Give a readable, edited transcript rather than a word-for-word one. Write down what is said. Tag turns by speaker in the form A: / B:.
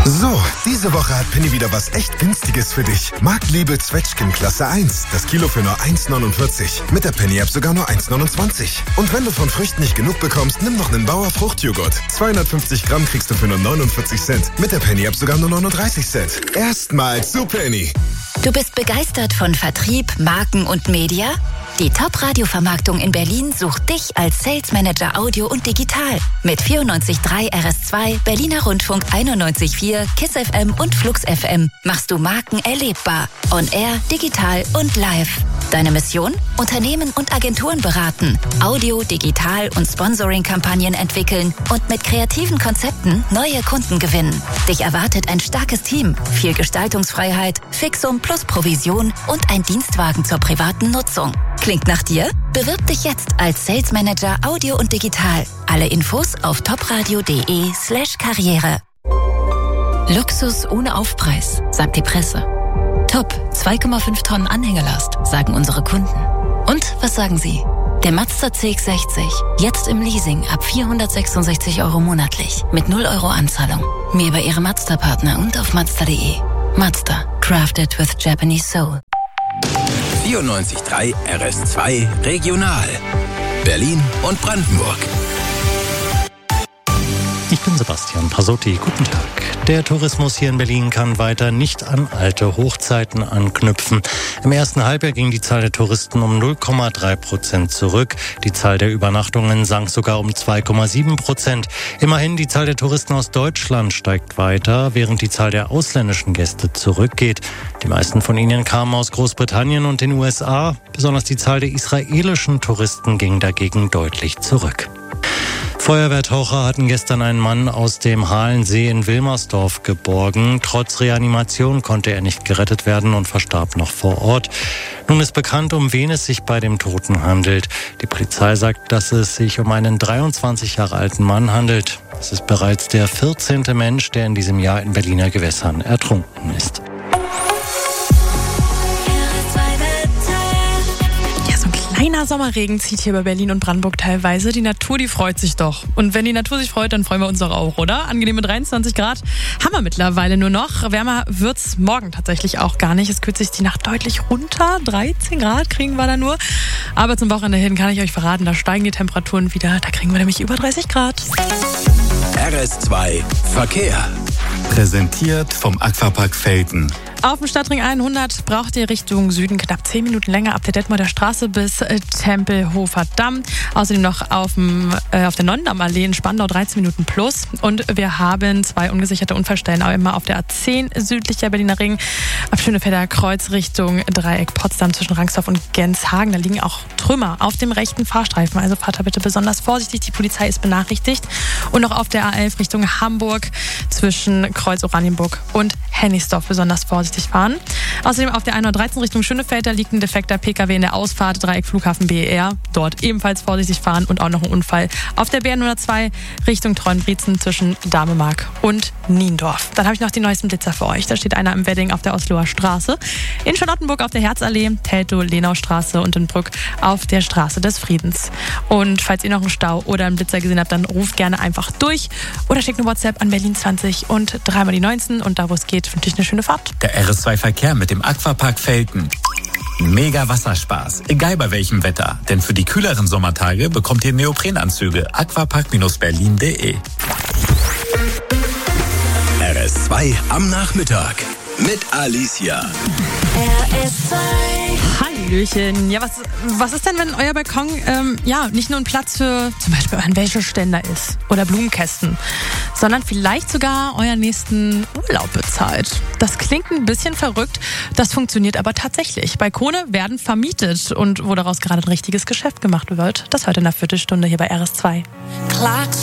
A: So, diese Woche hat Penny wieder was echt Günstiges für dich. Marktliebe Zwetschgen Klasse 1. Das Kilo für nur 1,49. Mit der Penny-App sogar nur 1,29. Und wenn du von Früchten nicht genug bekommst, nimm noch einen Bauer Fruchtjoghurt. 250 Gramm kriegst du für nur 49 Cent. Mit der Penny-App sogar nur 39 Cent. Erstmals zu Penny.
B: Du bist begeistert von Vertrieb, Marken und Media? Die Top-Radio-Vermarktung in Berlin sucht dich als Sales Manager Audio und Digital. Mit 94.3 RS2, Berliner Rundfunk 91.4, KISS FM und Flux FM machst du Marken erlebbar. On Air, digital und live. Deine Mission? Unternehmen und Agenturen beraten, Audio, Digital und Sponsoring-Kampagnen entwickeln und mit kreativen Konzepten neue Kunden gewinnen. Dich erwartet ein starkes Team, viel Gestaltungsfreiheit, Fixum plus Provision und ein Dienstwagen zur privaten Nutzung. Klingt nach dir? Bewirb dich jetzt als Sales Manager Audio und Digital. Alle Infos auf topradio.de/Karriere.
C: Luxus ohne Aufpreis, sagt die Presse. Top, 2,5 Tonnen Anhängelast, sagen unsere Kunden. Und was sagen Sie? Der Mazda CX-60, jetzt im Leasing ab 466 € monatlich, mit 0 € Anzahlung. Mehr über Ihre Mazda-Partner und auf Mazda.de. Mazda, crafted with Japanese soul.
D: 94.3 RS2 Regional. Berlin und Brandenburg.
E: Ich bin Sebastian Pasotti. Guten Tag. Der Tourismus hier in Berlin kann weiter nicht an alte Hochzeiten anknüpfen. Im ersten Halbjahr ging die Zahl der Touristen um 0,3% zurück. Die Zahl der Übernachtungen sank sogar um 2,7%. Immerhin, die Zahl der Touristen aus Deutschland steigt weiter, während die Zahl der ausländischen Gäste zurückgeht. Die meisten von ihnen kamen aus Großbritannien und den USA. Besonders die Zahl der israelischen Touristen ging dagegen deutlich zurück. Feuerwehrtaucher hatten gestern einen Mann aus dem Halensee in Wilmersdorf geborgen. Trotz Reanimation konnte er nicht gerettet werden und verstarb noch vor Ort. Nun ist bekannt, um wen es sich bei dem Toten handelt. Die Polizei sagt, dass es sich um einen 23 Jahre alten Mann handelt. Es ist bereits der 14. Mensch, der in diesem Jahr in Berliner Gewässern ertrunken ist.
F: Kleiner Sommerregen zieht hier bei Berlin und Brandenburg teilweise. Die Natur, die freut sich doch. Und wenn die Natur sich freut, dann freuen wir uns doch auch, oder? Angenehme 23 Grad haben wir mittlerweile nur noch. Wärmer wird's morgen tatsächlich auch gar nicht. Es kühlt sich die Nacht deutlich runter. 13 Grad kriegen wir da nur. Aber zum Wochenende hin kann ich euch verraten, da steigen die Temperaturen wieder. Da kriegen wir nämlich über 30 Grad.
D: RS2 Verkehr.
G: Präsentiert vom Aquapark Velten.
F: Auf dem Stadtring 100 braucht ihr Richtung Süden knapp 10 Minuten länger ab der Detmolder Straße bis Tempelhofer Damm. Außerdem noch auf der Nonnendammallee in Spandau 13 Minuten plus. Und wir haben 2 ungesicherte Unfallstellen, auch immer auf der A10 südlicher Berliner Ring, ab Schönefelder Kreuz Richtung Dreieck Potsdam zwischen Rangsdorf und Genshagen. Da liegen auch Trümmer auf dem rechten Fahrstreifen. Also fahrt da bitte besonders vorsichtig. Die Polizei ist benachrichtigt. Und noch auf der A11 Richtung Hamburg zwischen Kreuz Oranienburg und Hennigsdorf besonders vorsichtig fahren. Außerdem auf der 113 Richtung Schönefeld, da liegt ein defekter PKW in der Ausfahrt, Dreieck Flughafen BER. Dort ebenfalls vorsichtig fahren und auch noch ein Unfall auf der BR102 Richtung Treuenbrietzen zwischen Damemark und Niendorf. Dann habe ich noch die neuesten Blitzer für euch. Da steht einer im Wedding auf der Osloer Straße, in Charlottenburg auf der Herzallee, Teltow-Lenau-Straße und in Brück auf der Straße des Friedens. Und falls ihr noch einen Stau oder einen Blitzer gesehen habt, dann ruft gerne einfach durch oder schickt eine WhatsApp an Berlin 20 und 3 die 19 und da, wo es geht, wünsche ich eine schöne Fahrt.
G: Der RS2 Verkehr mit dem Aquapark Velten. Mega Wasserspaß, egal bei welchem Wetter. Denn für die kühleren Sommertage bekommt ihr Neoprenanzüge. aquapark-berlin.de.
D: RS2 am Nachmittag mit Alicia.
F: RS2. Hallöchen. Ja, was ist denn, wenn euer Balkon nicht nur ein Platz für zum Beispiel euren Wäscheständer ist oder Blumenkästen, sondern vielleicht sogar euren nächsten Urlaub bezahlt? Das klingt ein bisschen verrückt, das funktioniert aber tatsächlich. Balkone werden vermietet und wo daraus gerade ein richtiges Geschäft gemacht wird, das heute in der Viertelstunde hier bei RS2.